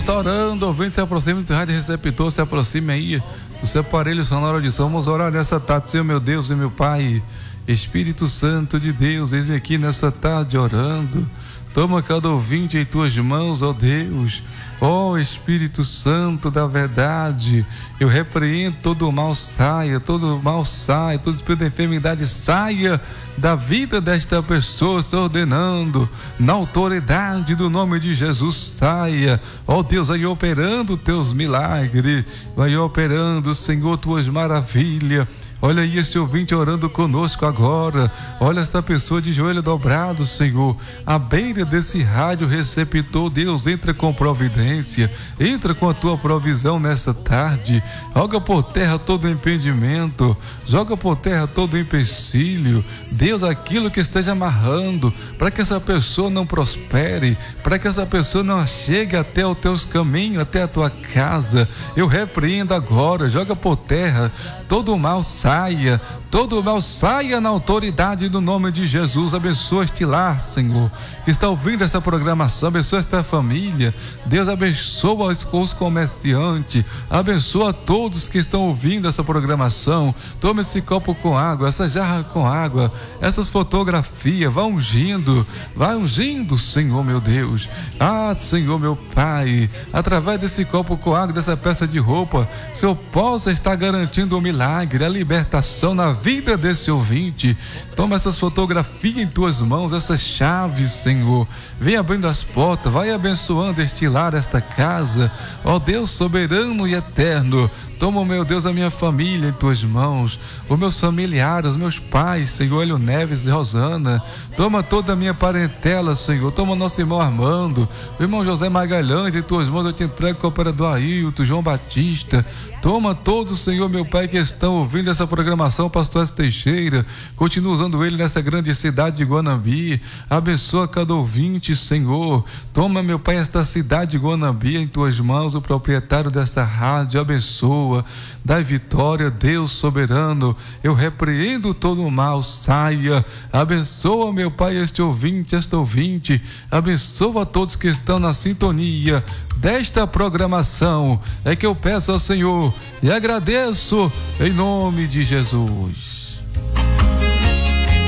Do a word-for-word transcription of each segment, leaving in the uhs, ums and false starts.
vamos estar orando, ouvinte, se aproxime do rádio receptor, se aproxime aí do seu aparelho sonoro de som. Vamos orar nessa tarde, Senhor meu Deus e meu Pai, Espírito Santo de Deus, eis aqui nessa tarde orando. Toma cada ouvinte em tuas mãos, ó Deus. Ó Espírito Santo da verdade, eu repreendo todo o mal, saia, todo o mal saia, todo espírito de enfermidade saia da vida desta pessoa, se ordenando, na autoridade do nome de Jesus, saia. Ó Deus, vai operando teus milagres, vai operando, Senhor, tuas maravilhas. Olha aí este ouvinte orando conosco agora. Olha esta pessoa de joelho dobrado, Senhor, à beira desse rádio receptor. Deus, entra com providência, entra com a tua provisão nessa tarde. Joga por terra todo impedimento, joga por terra todo empecilho. Deus, aquilo que esteja amarrando para que essa pessoa não prospere, para que essa pessoa não chegue até os teus caminhos, até a tua casa, eu repreendo agora. Joga por terra todo o mal, saia, todo o mal saia na autoridade do nome de Jesus. Abençoa este lar, Senhor, que está ouvindo essa programação, abençoa esta família. Deus, abençoa os, os comerciantes, abençoa todos que estão ouvindo essa programação. Toma esse copo com água, essa jarra com água, essas fotografias, vai ungindo, vai ungindo, Senhor meu Deus. Ah, Senhor meu Pai, através desse copo com água, dessa peça de roupa, o Senhor possa estar garantindo o milagre, a libertação na vida desse ouvinte. Toma essas fotografias em tuas mãos, essas chaves, Senhor, vem abrindo as portas, vai abençoando este lar, esta casa, ó Deus soberano e eterno. Toma, meu Deus, a minha família em tuas mãos, os meus familiares, os meus pais, Senhor, Hélio Neves e Rosana. Toma toda a minha parentela, Senhor. Toma nosso irmão Armando, o irmão José Magalhães em tuas mãos. Eu te entrego com o operador Ailton, João Batista. Toma todos, Senhor, meu Pai, que estão ouvindo essa programação, pastor Teixeira. Continua usando ele nessa grande cidade de Guanambi. Abençoa cada ouvinte, Senhor. Toma, meu Pai, esta cidade de Guanambi em tuas mãos, o proprietário desta rádio. Abençoa. Dai vitória, Deus soberano. Eu repreendo todo o mal, saia. Abençoa, meu Pai, este ouvinte, esta ouvinte. Abençoa todos que estão na sintonia desta programação. É que eu peço ao Senhor e agradeço em nome de Jesus.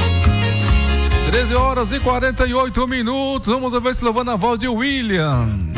treze horas e quarenta e oito minutos. Vamos ver se louvando a voz de William.